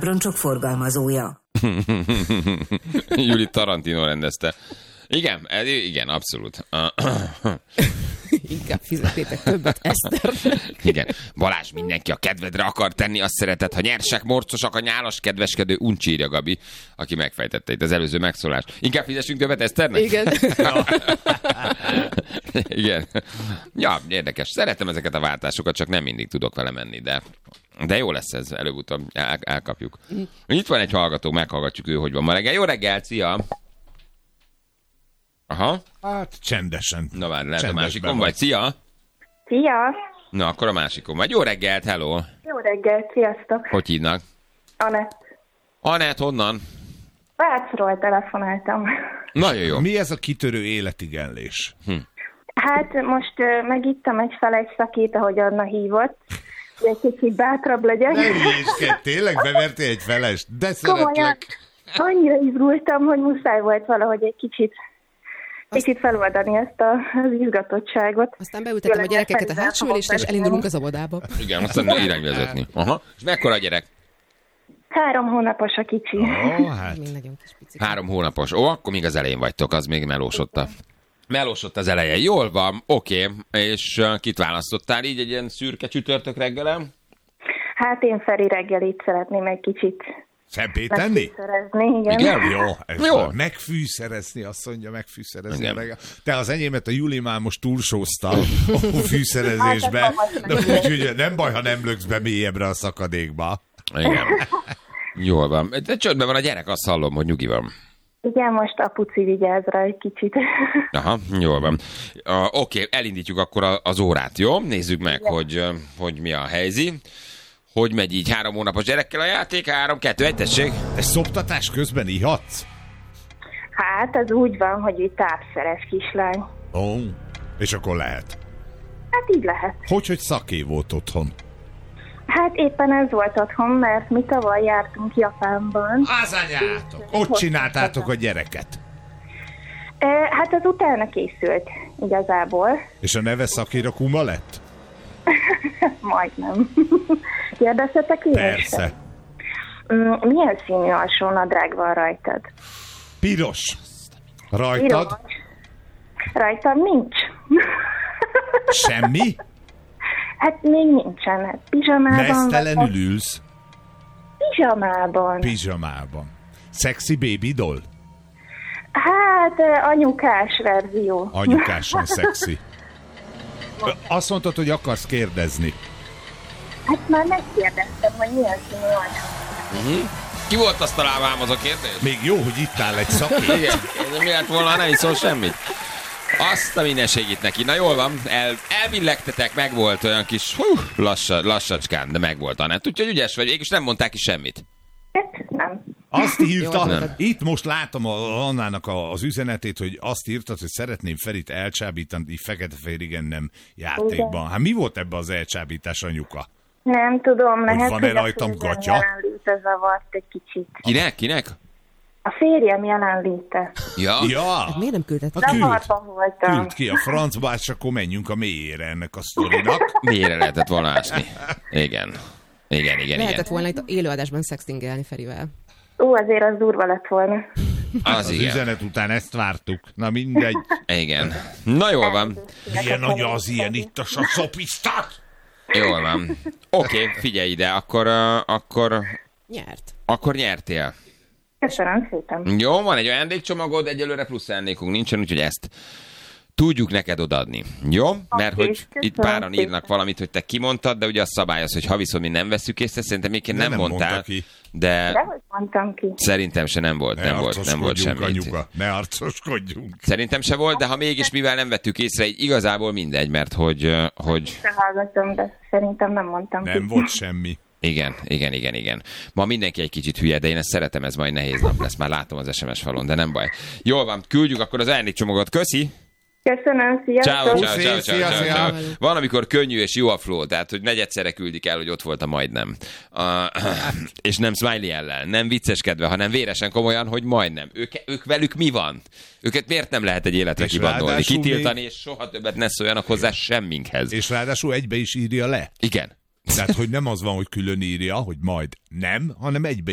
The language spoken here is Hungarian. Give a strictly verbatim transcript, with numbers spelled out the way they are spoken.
broncsok forgalmazója. Juli Tarantino rendezte. Igen, igen, abszolút. Inkább fizetétek többet Eszternek. Igen. Balázs, mindenki a kedvedre akar tenni, azt szereted, ha nyersek, morcosak, a nyálas, kedveskedő, uncsi, írja Gabi, aki megfejtette itt az előző megszólást. Inkább fizessünk többet Eszternek? Igen. Igen. Ja, érdekes. Szeretem ezeket a váltásokat, csak nem mindig tudok vele menni, de, de jó lesz ez, előbb-utóbb el, elkapjuk. Itt van egy hallgató, meghallgatjuk ő, hogy van ma reggel. Jó reggel, szia! Aha. Hát csendesen. Na várj, lehet a másikon vagy. Szia! Szia! Na, akkor a másikon vagy. Jó reggelt, hello! Jó reggelt, sziasztok! Hogy hívnak? Anett. Anett, honnan? Vácról telefonáltam. Nagyon jó. Mi ez a kitörő életigenlés? Hm. Hát most uh, megittem egy fel egy szakít, ahogy Anna hívott. Egy kicsit bátrabb legyek. Ne hülyéskedj, tényleg bevertél egy felest? De Komolyan, szeretlek. annyira izgultam, hogy muszáj volt valahogy egy kicsit Kicsit feloldani ezt a, az izgatottságot. Aztán beültetem a gyerekeket a hátsó ülésre, és elindulunk az óvodába. Igen, aztán irányvezetni. Aha. És mekkora a gyerek? Három hónapos a kicsi. Ó, hát. Még nagyon kis picik. Három hónapos. Ó, akkor még az elején vagytok, az még melósott a... Melósott az eleje. Jól van, oké. És uh, kit választottál így egy ilyen szürke csütörtök reggelem? Hát én Feri reggelit szeretném egy kicsit Szebbé tenni? megfűszerezni, igen. Igen? Jó, ez Jó. jó. Megfűszerezni, azt mondja, megfűszerezni. Igen. Reggel. Te az enyémet a Juli már most túlsózta a fűszerezésbe. Hát, De úgyhogy nem baj, ha nem löksz be mélyebbre a szakadékba. Igen. Jól van. De csöndben van a gyerek, azt hallom, hogy nyugi van. Igen, most apuci vigyáz rá egy kicsit. Aha, jól van. Uh, Oké, okay, elindítjuk akkor a, az órát, jó? Nézzük meg, hogy, uh, hogy mi a helyzet. Hogy megy így három hónapos gyerekkel a játék? Három, kettő, egy, tessék. Te szoptatás közben ihatsz? Hát, ez úgy van, hogy ő tápszeres kislány. Ó, és akkor lehet. Hát így lehet. Hogy, hogy szaké volt otthon? Hát éppen ez volt otthon, mert mi tavaly jártunk Japánban. Az anyátok! Ott csináltátok a gyereket. E, hát az utána készült igazából. És a neve Szakira Kuma lett? Majdnem. Kérdeztetek én Persze. is? Mm, milyen színű alsónadrág van rajtad? Piros. Rajtad? Piros. Rajtam nincs. Semmi? Hát még nincsen. Hát pizsamában Mesztelenül vagyok. ülsz? Pizsamában. Pizsamában. Sexy baby doll? Hát eh, anyukás verzió. Anyukásan szexi. Azt mondtad, hogy akarsz kérdezni. Hát már megkérdeztem, hogy milyen színű alsónadrág. Ki volt azt találva ám az a kérdés? Még jó, hogy itt áll egy szakért. Igen, mi lett volna, ha nem iszol semmit? Azt a mindenségét neki. Na jól van, el, elvillegtetek, meg volt olyan kis hú, lassa, lassacskán, de meg volt Anett. Úgyhogy ügyes vagy, és nem mondták ki semmit. Hát nem. Azt írta, Nem. itt most látom a Annának a, az üzenetét, hogy azt írtad, hogy szeretném Ferit elcsábítani fekete-fehér igen nem játékban. Hát mi volt ebbe az elcsábítás, anyuka? Nem tudom, lehet, van-e hogy a rajtam férjem gatya? jelenléte zavart egy kicsit. Kinek? Kinek? A férjem jelenléte. Ja. Ja, Miért nem küldett? hát küld, Zavarban voltam. küld ki a francba, és akkor menjünk a mélyére ennek a sztorinak. Mélyre lehetett volna ásni. Igen. Igen, igen, Lehetett igen. volna itt élőadásban szextingelni Ferivel. Ó, azért az durva lett volna. Az Az igen. üzenet után ezt vártuk. Na mindegy. Igen. Na jól van. Milyen nagy az ilyen itt a szopisztat? Jól van. Oké, okay, figyelj ide, akkor, uh, akkor, Nyert. akkor nyertél. Köszönöm szépen. Jó, van egy ajándékcsomagod, egyelőre plusz ajándékunk nincsen, úgyhogy ezt tudjuk neked odaadni. Jó? Mert Oké, hogy itt köszönöm páran szépen. írnak valamit, hogy te kimondtad, de ugye a szabály az, hogy ha viszont mi nem veszük észre, szerintem még De nem, nem mondtál, mondta ki. de De hogy mondtam ki? szerintem se nem volt, Ne nem volt, nem volt arcoskodjunk, semmi. anyuka, ne arcoskodjunk. Szerintem se volt, de ha mégis mivel nem vettük észre, így igazából mindegy, mert hogy, uh, hogy Hallgatom, de szerintem nem mondtam Nem ki. volt semmi. igen, igen, igen, igen. Ma mindenki egy kicsit hülye, de én ezt szeretem, ez majd nehéz nap lesz, már látom az es em es falon, de nem baj. Jól van, küldjük akkor az ajándékcsomagot, köszi! Köszönöm, sziasztok! Ciao, ciao, Puszi, ciao, ciao, szia, ciao, szia. ciao. Van, amikor könnyű és jó a flow, tehát, hogy negyedszerre küldik el, hogy ott volt a majdnem. Uh, és nem smiley ellen, nem vicceskedve, hanem véresen komolyan, hogy majdnem. Ők, ők velük mi van? Őket miért nem lehet egy életre És kibandolni, ráadásul kitiltani, még- és soha többet ne szóljanak hozzá semminkhez. És ráadásul egybe is írja le. Igen. Tehát, hogy nem az van, hogy külön írja, hogy majd nem, hanem egybe